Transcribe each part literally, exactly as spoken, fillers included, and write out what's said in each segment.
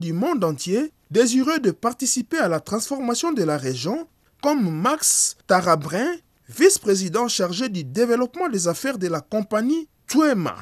du monde entier désireux de participer à la transformation de la région, comme Max Tarabrin, vice-président chargé du développement des affaires de la compagnie Tuema.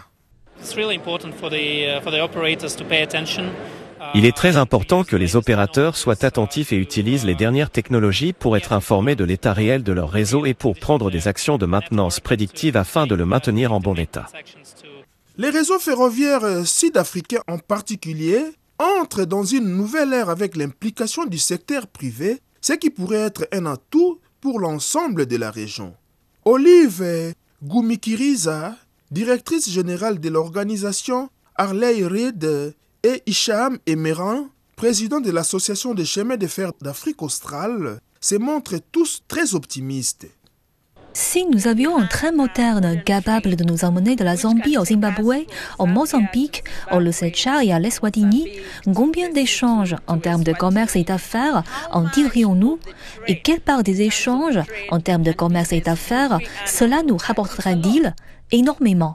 Il est très important que les opérateurs soient attentifs et utilisent les dernières technologies pour être informés de l'état réel de leur réseau et pour prendre des actions de maintenance prédictive afin de le maintenir en bon état. Les réseaux ferroviaires sud-africains en particulier entrent dans une nouvelle ère avec l'implication du secteur privé, ce qui pourrait être un atout pour l'ensemble de la région. Olive Gumikiriza, directrice générale de l'organisation Harley Reid, et Hicham Emeran, président de l'association des chemins de fer d'Afrique australe, se montrent tous très optimistes. Si nous avions un train moderne capable de nous emmener de la Zambie au Zimbabwe, au Mozambique, au Lusatia et à l'Eswatini, combien d'échanges en termes de commerce et d'affaires en tirerions-nous? Et quelle part des échanges en termes de commerce et d'affaires cela nous rapportera-t-il? Énormément.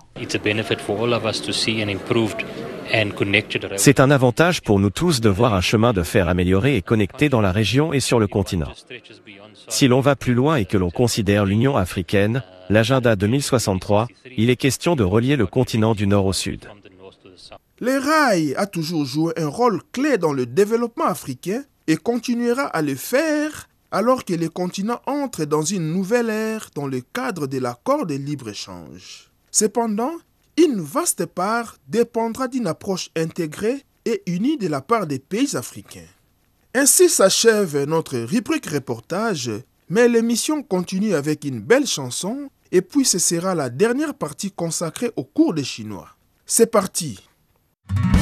C'est un avantage pour nous tous de voir un chemin de fer amélioré et connecté dans la région et sur le continent. Si l'on va plus loin et que l'on considère l'Union africaine, l'agenda deux mille soixante-trois, il est question de relier le continent du nord au sud. Les rails a toujours joué un rôle clé dans le développement africain et continuera à le faire alors que le continent entre dans une nouvelle ère dans le cadre de l'accord de libre-échange. Cependant, une vaste part dépendra d'une approche intégrée et unie de la part des pays africains. Ainsi s'achève notre rubrique reportage, mais l'émission continue avec une belle chanson et puis ce sera la dernière partie consacrée au cours des Chinois. C'est parti!